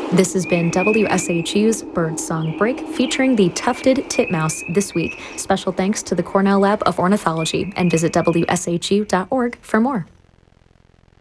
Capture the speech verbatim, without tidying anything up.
This has been W S H U's Birdsong Break featuring the tufted titmouse this week. Special thanks to the Cornell Lab of Ornithology, and visit W S H U dot org for more.